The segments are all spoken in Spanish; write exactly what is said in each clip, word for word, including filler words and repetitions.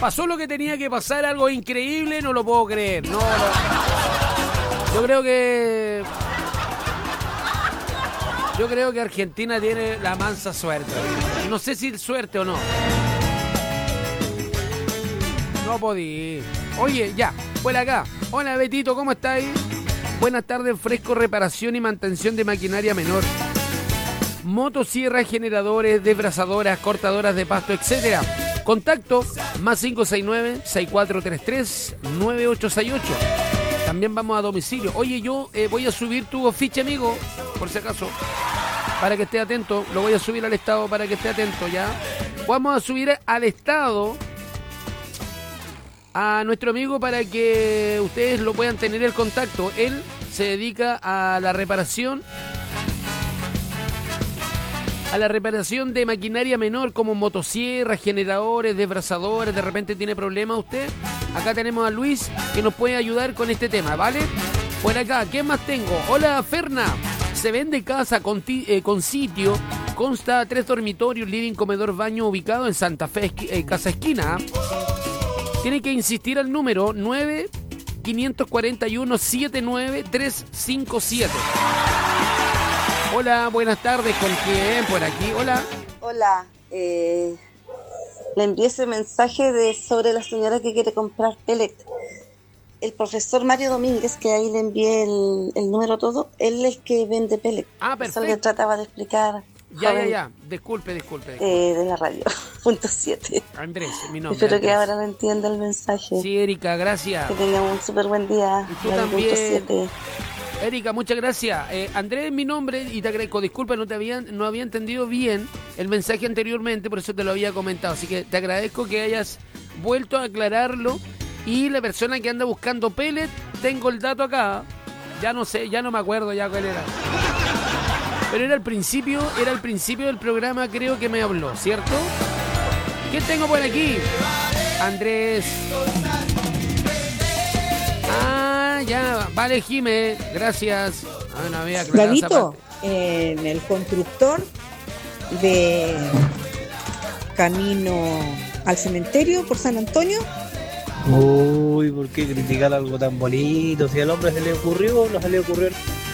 pasó lo que tenía que pasar, algo increíble, no lo puedo creer. No, no. Yo creo que... Yo creo que Argentina tiene la mansa suerte. No sé si suerte o no. No podí. Oye, ya, por acá. Hola, Betito, ¿cómo estáis? Buenas tardes, Fresco, reparación y mantención de maquinaria menor. Motosierras, generadores, desbrazadoras, cortadoras de pasto, etcétera. Contacto más cinco seis nueve, seis cuatro tres tres, nueve ocho seis ocho. También vamos a domicilio. Oye, yo eh, voy a subir tu ficha, amigo, por si acaso, para que esté atento. Lo voy a subir al estado para que esté atento, ¿ya? Vamos a subir al estado a nuestro amigo para que ustedes lo puedan tener el contacto. Él se dedica a la reparación a la reparación de maquinaria menor como motosierras, generadores, desbrazadoras. De repente tiene problemas usted. Acá tenemos a Luis que nos puede ayudar con este tema, ¿vale? Por acá, ¿qué más tengo? Hola, Ferna. Se vende casa con, ti, eh, con sitio. Consta tres dormitorios, living, comedor, baño, ubicado en Santa Fe, esqui, eh, Casa Esquina. Tiene que insistir al número nueve cinco cuatro uno, siete nueve tres cinco siete. Hola, buenas tardes, ¿con quién por aquí? Hola. Hola, eh, le envié ese mensaje de sobre la señora que quiere comprar pellet. El profesor Mario Domínguez, que ahí le envié el, el número todo, él es el que vende pellet. Ah, perfecto. Eso le trataba de explicar. Ya, joven, ya, ya, disculpe, disculpe. disculpe. Eh, de la radio, punto siete. Andrés, mi nombre. Espero Andrés. que ahora me entienda el mensaje. Sí, Erika, gracias. Que tenga un súper buen día. Y tú también. punto siete. Erika, muchas gracias. Eh, Andrés es mi nombre y te agradezco. Disculpa, no te había, no había entendido bien el mensaje anteriormente, por eso te lo había comentado. Así que te agradezco que hayas vuelto a aclararlo. Y la persona que anda buscando pellet, tengo el dato acá. Ya no sé, ya no me acuerdo ya cuál era. Pero era el principio, era el principio del programa, creo que me habló, ¿cierto? ¿Qué tengo por aquí? Andrés. Ah, ya, vale, Jime, gracias. Ah, no había aclarado esa Gavito, parte. en el constructor de camino al cementerio por San Antonio. Uy, ¿por qué criticar algo tan bonito? Si al hombre se le ocurrió, no se le ocurrió.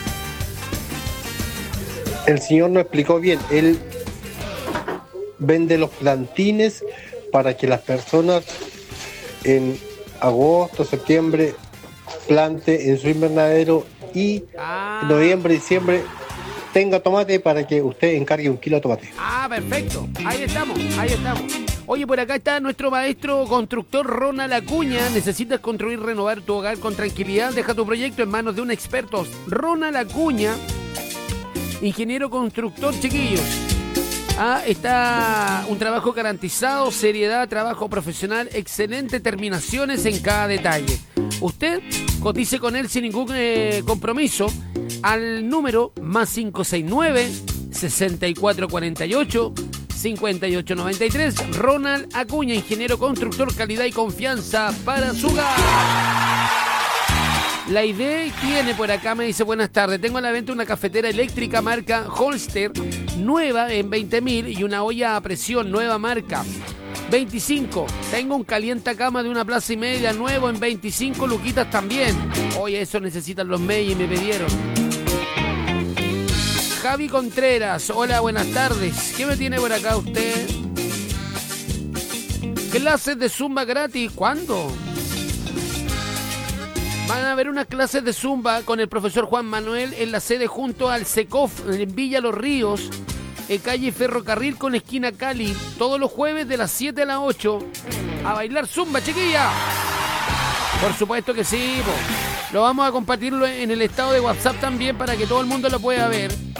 El señor no explicó bien. Él vende los plantines para que las personas en agosto, septiembre plante en su invernadero y Ah. en noviembre, diciembre tenga tomate para que usted encargue un kilo de tomate. Ah, perfecto. Ahí estamos, ahí estamos. Oye, por acá está nuestro maestro constructor Ronald Acuña. ¿Necesitas construir, renovar tu hogar con tranquilidad? Deja tu proyecto en manos de un experto. Ronald Acuña, ingeniero constructor, chiquillos. Ah, está un trabajo garantizado, seriedad, trabajo profesional, excelente terminaciones en cada detalle. Usted cotice con él sin ningún eh, compromiso al número más cinco seis nueve, seis cuatro cuatro ocho, cinco ocho nueve tres. Ronald Acuña, ingeniero constructor, calidad y confianza para su hogar. La idea tiene por acá, me dice, buenas tardes, tengo a la venta una cafetera eléctrica marca Holster, nueva en veinte mil y una olla a presión, nueva marca veinticinco. Tengo un calientacama de una plaza y media, nuevo en veinticinco, luquitas también. Oye, eso necesitan los medios y me pidieron. Javi Contreras, hola, buenas tardes. ¿Qué me tiene por acá usted? Clases de Zumba gratis, ¿cuándo? Van a haber unas clases de Zumba con el profesor Juan Manuel en la sede junto al SECOF en Villa Los Ríos, en calle Ferrocarril con esquina Cali, todos los jueves de las siete a las ocho. A bailar Zumba, chiquilla. Por supuesto que sí, po. Lo vamos a compartirlo en el estado de WhatsApp también para que todo el mundo lo pueda ver.